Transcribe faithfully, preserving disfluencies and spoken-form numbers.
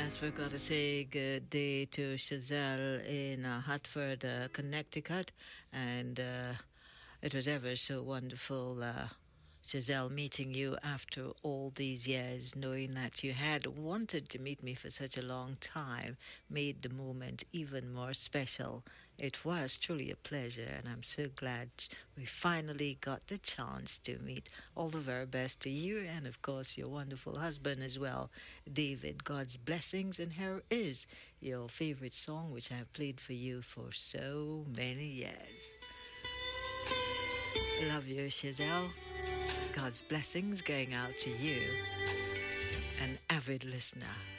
Yes, we've got to say good day to Chazelle in uh, Hartford, uh, Connecticut. And uh, it was ever so wonderful, uh, Chazelle, meeting you after all these years, knowing that you had wanted to meet me for such a long time, made the moment even more special. It was truly a pleasure, and I'm so glad we finally got the chance to meet. All the very best to you, and of course, your wonderful husband as well, David. God's blessings, and here is your favorite song, which I've played for you for so many years. Love you, Chazelle. God's blessings going out to you, an avid listener.